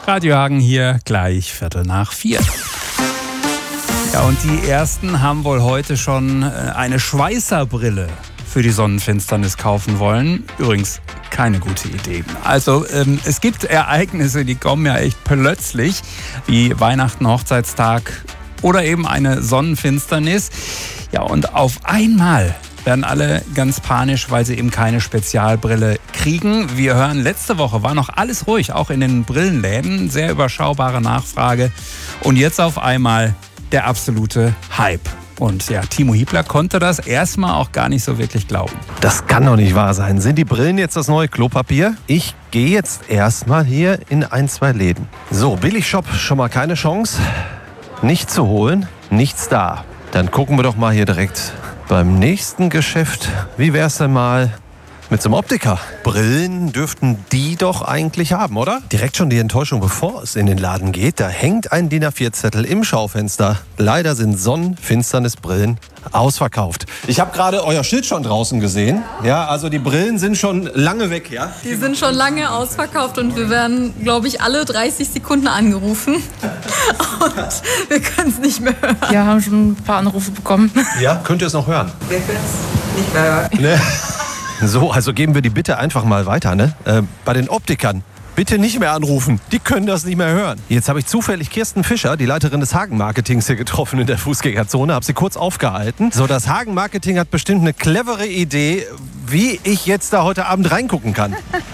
Radio Hagen hier, gleich 3:45. Ja, und die Ersten haben wohl heute schon eine Schweißerbrille für die Sonnenfinsternis kaufen wollen. Übrigens keine gute Idee. Also es gibt Ereignisse, die kommen ja echt plötzlich, wie Weihnachten, Hochzeitstag oder eben eine Sonnenfinsternis. Ja, und auf einmal werden alle ganz panisch, weil sie eben keine Spezialbrille kriegen. Wir hören, letzte Woche war noch alles ruhig, auch in den Brillenläden. Sehr überschaubare Nachfrage. Und jetzt auf einmal der absolute Hype. Und ja, Timo Hiebler konnte das erstmal auch gar nicht so wirklich glauben. Das kann doch nicht wahr sein. Sind die Brillen jetzt das neue Klopapier? Ich gehe jetzt erstmal hier in 1-2 Läden. So, Billigshop schon mal keine Chance. Nichts zu holen, nichts da. Dann gucken wir doch mal hier direkt beim nächsten Geschäft. Wie wär's denn mal mit so einem Optiker? Brillen dürften die doch eigentlich haben, oder? Direkt schon die Enttäuschung, bevor es in den Laden geht. Da hängt ein DIN A4-Zettel im Schaufenster. Leider sind Sonnenfinsternisbrillen ausverkauft. Ich habe gerade euer Schild schon draußen gesehen. Ja, also die Brillen sind schon lange weg, ja? Die sind schon lange ausverkauft und wir werden, glaube ich, alle 30 Sekunden angerufen. Und wir können es nicht mehr hören. Wir haben schon ein paar Anrufe bekommen. Ja, könnt ihr es noch hören? Wir können es nicht mehr hören. Ne? So, also geben wir die Bitte einfach mal weiter, ne? Bei den Optikern. Bitte nicht mehr anrufen, die können das nicht mehr hören. Jetzt habe ich zufällig Kirsten Fischer, die Leiterin des Hagen-Marketings, hier getroffen in der Fußgängerzone, habe sie kurz aufgehalten. So, das Hagen-Marketing hat bestimmt eine clevere Idee, wie ich jetzt da heute Abend reingucken kann.